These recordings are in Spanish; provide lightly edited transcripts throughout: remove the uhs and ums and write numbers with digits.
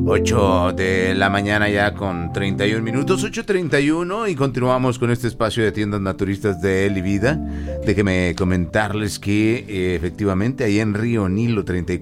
8 de la mañana ya con 31 minutos, 8:31, y continuamos con este espacio de tiendas naturistas de Él y Vida. Déjenme comentarles que efectivamente ahí en Río Nilo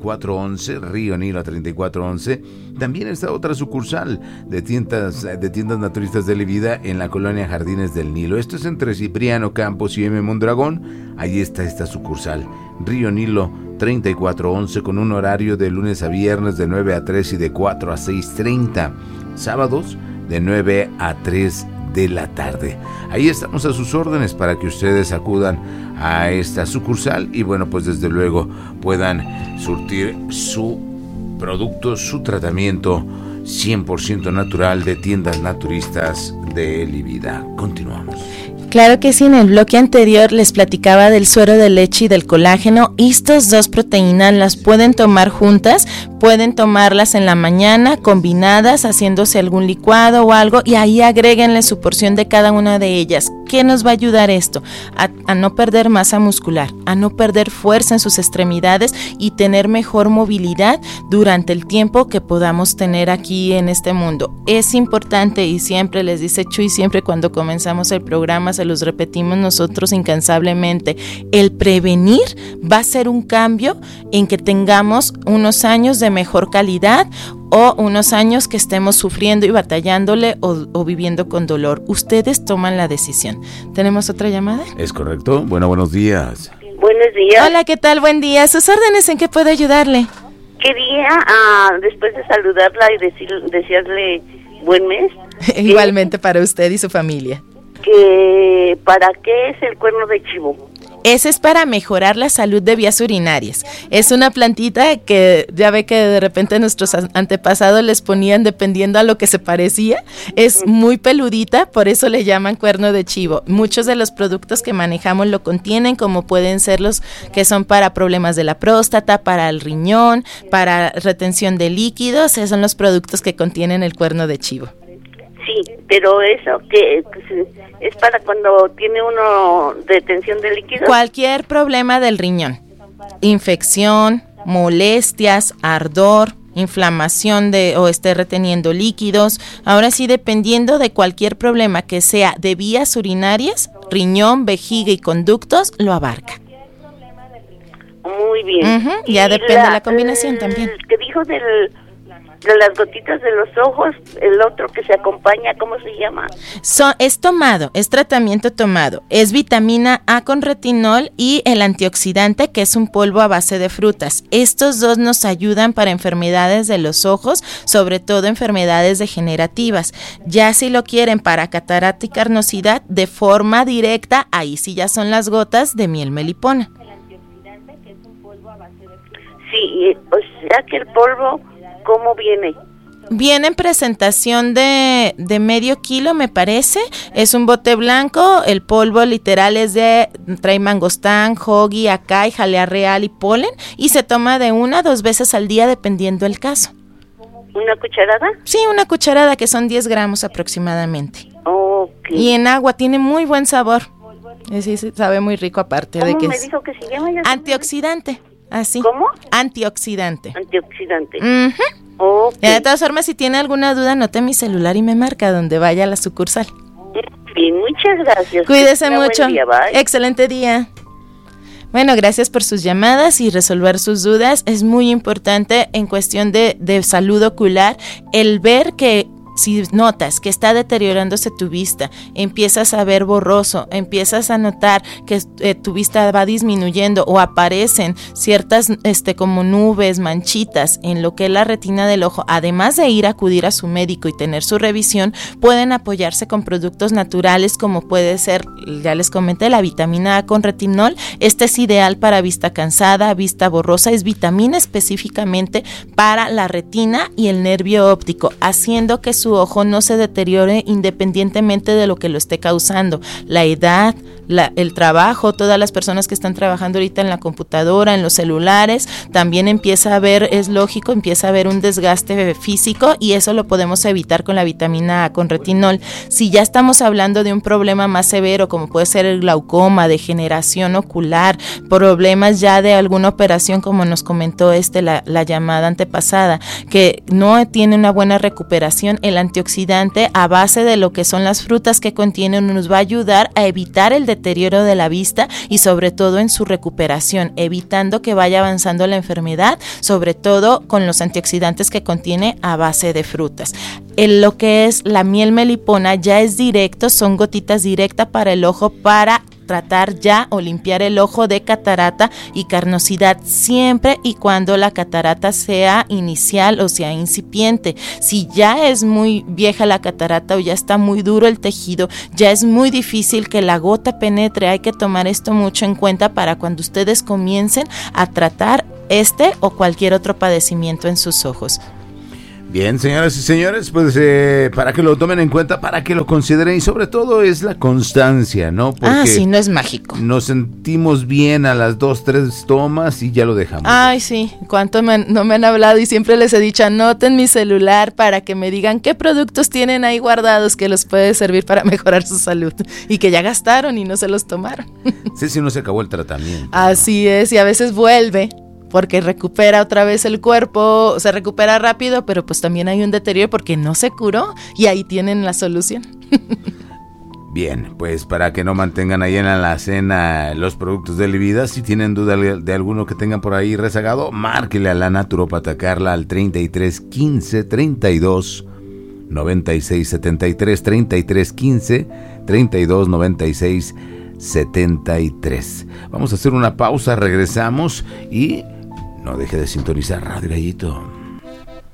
3411, también está otra sucursal de tiendas naturistas de Él y Vida en la colonia Jardines del Nilo. Esto es entre Cipriano Campos y M. Mondragón. Ahí está esta sucursal, Río Nilo 3411, con un horario de lunes a viernes de 9 a 3 y de 4 a 6:30. Sábados de 9 a 3 de la tarde. Ahí estamos a sus órdenes para que ustedes acudan a esta sucursal y bueno, pues desde luego puedan surtir su producto, su tratamiento 100% natural de tiendas naturistas de Él y Vida. Continuamos. Claro que sí, en el bloque anterior les platicaba del suero de leche y del colágeno. Estas dos proteínas las pueden tomar juntas, pueden tomarlas en la mañana, combinadas, haciéndose algún licuado o algo, y ahí agréguenle su porción de cada una de ellas. ¿Qué nos va a ayudar esto? A no perder masa muscular, a no perder fuerza en sus extremidades y tener mejor movilidad durante el tiempo que podamos tener aquí en este mundo. Es importante, y siempre les dice Chuy, siempre cuando comenzamos el programa se los repetimos nosotros incansablemente, el prevenir va a ser un cambio en que tengamos unos años de mejor calidad o unos años que estemos sufriendo y batallándole o viviendo con dolor. Ustedes toman la decisión. ¿Tenemos otra llamada? Es correcto. Bueno, buenos días. Buenos días. Hola, ¿qué tal? Buen día. ¿Sus órdenes en qué puedo ayudarle? Quería, después de saludarla y desearle buen mes. Igualmente para usted y su familia. ¿Para qué es el cuerno de chivo? Ese es para mejorar la salud de vías urinarias. Es una plantita que ya ve que de repente nuestros antepasados les ponían dependiendo a lo que se parecía. Es muy peludita, por eso le llaman cuerno de chivo. Muchos de los productos que manejamos lo contienen, como pueden ser los que son para problemas de la próstata, para el riñón, para retención de líquidos. Esos son los productos que contienen el cuerno de chivo. Sí, pero eso que es para cuando tiene uno retención de líquidos. Cualquier problema del riñón, infección, molestias, ardor, inflamación o esté reteniendo líquidos. Ahora sí, dependiendo de cualquier problema que sea de vías urinarias, riñón, vejiga y conductos, lo abarca. Muy bien. Ya depende de la combinación también. Que dijo de las gotitas de los ojos, el otro que se acompaña, ¿cómo se llama? Es tomado, es tratamiento tomado. Es vitamina A con retinol y el antioxidante, que es un polvo a base de frutas. Estos dos nos ayudan para enfermedades de los ojos, sobre todo enfermedades degenerativas. Ya si lo quieren para catarata y carnosidad, de forma directa, ahí sí ya son las gotas de miel melipona. Sí, o sea que el polvo, ¿cómo viene? Viene en presentación de medio kilo, me parece. Es un bote blanco. El polvo literal trae mangostán, jogi, acai, jalea real y polen. Y se toma de 1 a 2 veces al día, dependiendo el caso. ¿Una cucharada? Sí, una cucharada, que son 10 gramos aproximadamente. Okay. Y en agua, tiene muy buen sabor. Sí, sabe muy rico aparte de que ¿Cómo me dijo que se llama? Antioxidante. Así. ¿Cómo? Antioxidante. Antioxidante. Okay. De todas formas, si tiene alguna duda, anote mi celular y me marca donde vaya a la sucursal. Bien, muchas gracias. Cuídese mucho. Buen día, bye. Excelente día. Bueno, gracias por sus llamadas y resolver sus dudas. Es muy importante en cuestión de salud ocular el ver que si notas que está deteriorándose tu vista, empiezas a ver borroso, empiezas a notar que tu vista va disminuyendo o aparecen ciertas como nubes, manchitas en lo que es la retina del ojo, además de ir a acudir a su médico y tener su revisión, pueden apoyarse con productos naturales como puede ser, ya les comenté, la vitamina A con retinol. Este es ideal para vista cansada, vista borrosa, es vitamina específicamente para la retina y el nervio óptico, haciendo que su su ojo no se deteriore independientemente de lo que lo esté causando. La edad, el trabajo, todas las personas que están trabajando ahorita en la computadora, en los celulares, también empieza a haber, es lógico, empieza a haber un desgaste físico y eso lo podemos evitar con la vitamina A, con retinol. Si ya estamos hablando de un problema más severo, como puede ser el glaucoma, degeneración ocular, problemas ya de alguna operación, como nos comentó la llamada antepasada, que no tiene una buena recuperación, el antioxidante a base de lo que son las frutas que contienen nos va a ayudar a evitar el deterioro de la vista y sobre todo en su recuperación, evitando que vaya avanzando la enfermedad, sobre todo con los antioxidantes que contiene a base de frutas. Lo que es la miel melipona ya es directo, son gotitas directas para el ojo para tratar ya o limpiar el ojo de catarata y carnosidad, siempre y cuando la catarata sea inicial o sea incipiente. Si ya es muy vieja la catarata o ya está muy duro el tejido, ya es muy difícil que la gota penetre. Hay que tomar esto mucho en cuenta para cuando ustedes comiencen a tratar o cualquier otro padecimiento en sus ojos. Bien, señoras y señores, pues para que lo tomen en cuenta, para que lo consideren y sobre todo es la constancia, ¿no? Porque sí, no es mágico. Nos sentimos bien a las 2-3 tomas y ya lo dejamos. Ay, sí, cuánto no me han hablado y siempre les he dicho, anoten mi celular para que me digan qué productos tienen ahí guardados que les puede servir para mejorar su salud y que ya gastaron y no se los tomaron. Sí, si no se acabó el tratamiento. Así es, y a veces vuelve. Porque recupera otra vez el cuerpo, se recupera rápido, pero pues también hay un deterioro porque no se curó y ahí tienen la solución. Bien, pues para que no mantengan ahí en la alacena los productos de Levida, si tienen duda de alguno que tengan por ahí rezagado, márquele a la naturópata Carla al 33 15 32 96 73, 33 15 32 96 73. Vamos a hacer una pausa, regresamos y no deje de sintonizar Radio Gallito.